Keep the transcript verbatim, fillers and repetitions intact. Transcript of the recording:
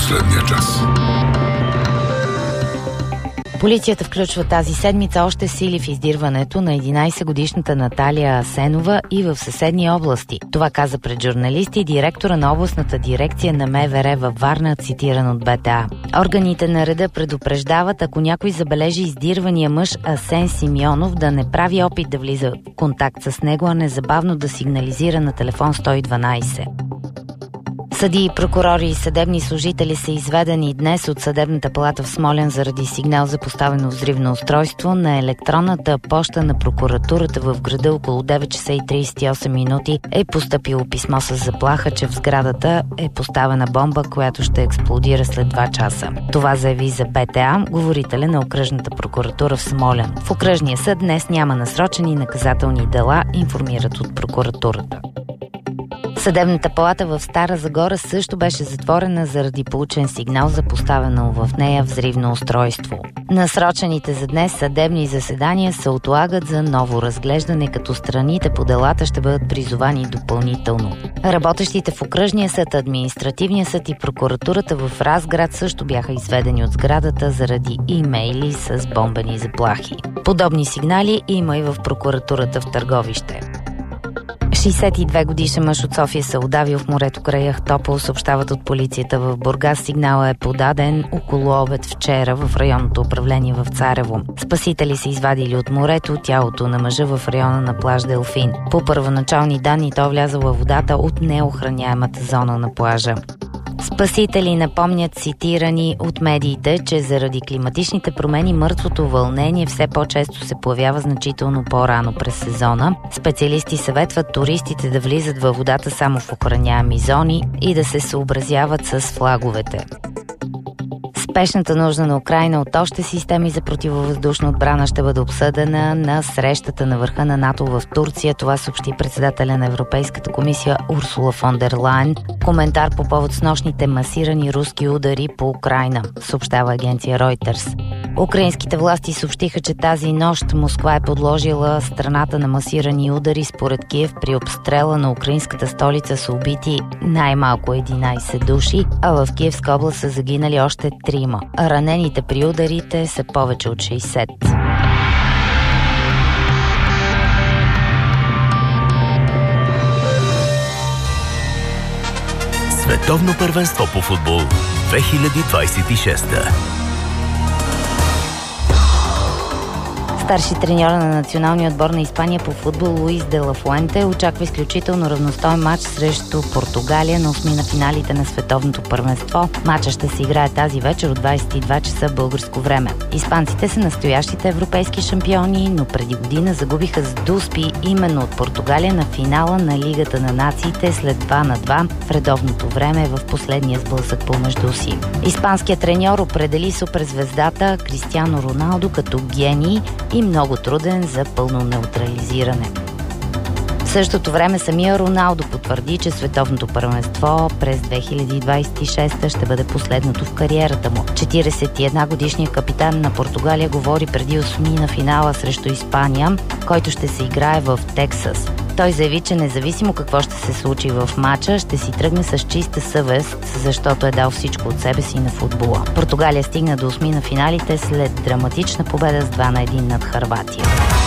последния час. Полицията включва тази седмица още сили в издирването на единайсетгодишната Наталия Асенова и в съседни области. Това каза пред журналисти директора на областната дирекция на МВР във Варна, цитиран от БТА. Органите на реда предупреждават, ако някой забележи издирвания мъж Асен Симеонов, да не прави опит да влиза в контакт с него, а незабавно да сигнализира на телефон сто и дванайсет. Съдии, прокурори и съдебни служители са изведени днес от Съдебната палата в Смолян заради сигнал за поставено взривно устройство на електронната поща на прокуратурата в града. Около девет часа и трийсет и осем минути е постъпило писмо с заплаха, че в сградата е поставена бомба, която ще експлодира след два часа. Това заяви за БТА говорителя на окръжната прокуратура в Смолян. В окръжния съд днес няма насрочени наказателни дела, информират от прокуратурата. Съдебната палата в Стара Загора също беше затворена заради получен сигнал за поставено в нея взривно устройство. Насрочените за днес съдебни заседания се отлагат за ново разглеждане, като страните по делата ще бъдат призовани допълнително. Работещите в окръжния съд, административния съд и прокуратурата в Разград също бяха изведени от сградата заради имейли с бомбени заплахи. Подобни сигнали има и в прокуратурата в Търговище. шейсет и две годишен мъж от София се удавил в морето край Ахтопол, съобщават от полицията в Бургас. Сигналът е подаден около обед вчера в районното управление в Царево. Спасители са извадили от морето тялото на мъжа в района на плаж Делфин. По първоначални данни то влязъл във водата от неохраняемата зона на плажа. Спасители напомнят, цитирани от медиите, че заради климатичните промени мъртвото вълнение все по-често се появява значително по-рано през сезона. Специалисти съветват туристите да влизат във водата само в охраняеми зони и да се съобразяват с флаговете. Спешната нужда на Украйна от още системи за противовъздушна отбрана ще бъде обсъдена на срещата на върха на НАТО в Турция. Това съобщи председателя на Европейската комисия Урсула фон дер Лайен. Коментар по повод снощните масирани руски удари по Украйна, съобщава агенция Reuters. Украинските власти съобщиха, че тази нощ Москва е подложила страната на масирани удари. Според Киев при обстрела на украинската столица са убити най-малко единайсет души, а в Киевска област са загинали още трима. А ранените при ударите са повече от шейсет. Световно първенство по футбол две хиляди двайсет и шеста. Старши треньора на националния отбор на Испания по футбол Луис де ла Фуенте очаква изключително равностоен матч срещу Португалия на осми на финалите на световното първенство. Матчът ще се играе тази вечер от двайсет и два часа българско време. Испанците са настоящите европейски шампиони, но преди година загубиха с дуспи именно от Португалия на финала на Лигата на нациите след два на два в редовното време в последния сблъсък помежду си. Испанският треньор определи суперзвездата Кристиано Роналдо като гений и много труден за пълно неутрализиране. В същото време самия Роналдо потвърди, че световното първенство през две хиляди двайсет и шеста ще бъде последното в кариерата му. четирийсет и една годишният капитан на Португалия говори преди осми на финала срещу Испания, който ще се играе в Тексас. Той заяви, че независимо какво ще се случи в матча, ще си тръгне с чиста съвест, защото е дал всичко от себе си на футбола. Португалия стигна до осми на финалите след драматична победа с два на един над Хърватия.